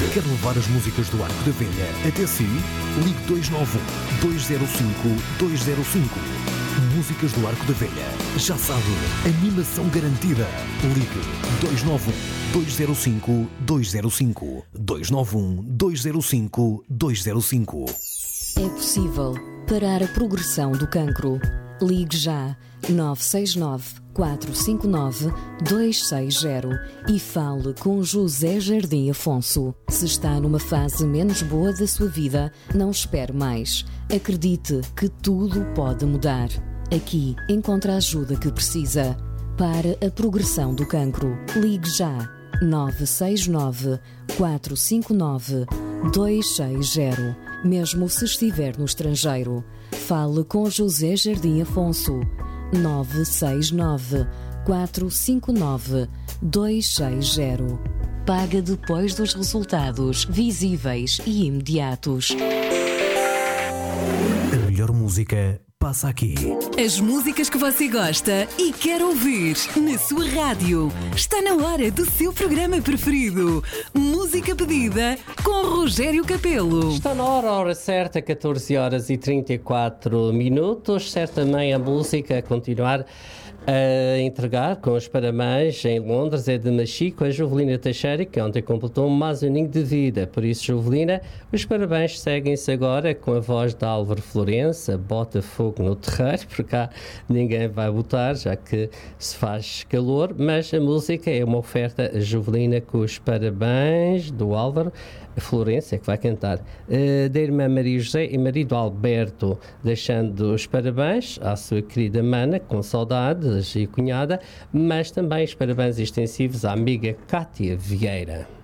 Quer levar as músicas do Arco da Velha até si? Ligue 291-205-205. Músicas do Arco da Velha. Já sabe, animação garantida. Ligue 291-205-205. 291-205-205. É possível parar a progressão do cancro. Ligue já 969-459-260 e fale com José Jardim Afonso. Se está numa fase menos boa da sua vida, não espere mais. Acredite que tudo pode mudar. Aqui encontra a ajuda que precisa. Para a progressão do cancro, ligue já 969-459-260. Mesmo se estiver no estrangeiro, fale com José Jardim Afonso. 969-459-260. Paga depois dos resultados visíveis e imediatos. A melhor música passa aqui. As músicas que você gosta e quer ouvir na sua rádio. Está na hora do seu programa preferido. Música pedida com Rogério Capelo. Está na hora certa, 14 horas e 34 minutos. Certa também a música a continuar a entregar com os parabéns em Londres é de Machico, a Jovelina Teixeira, que ontem completou mais um aninho de vida. Por isso, Jovelina, os parabéns seguem-se agora com a voz de Álvaro Florença, bota fogo no terreiro, por cá ninguém vai botar, já que se faz calor, mas a música é uma oferta a Jovelina com os parabéns do Álvaro Florença, que vai cantar, da irmã Maria José e marido Alberto, deixando os parabéns à sua querida mana, com saudades, e cunhada, mas também os parabéns extensivos à amiga Cátia Vieira.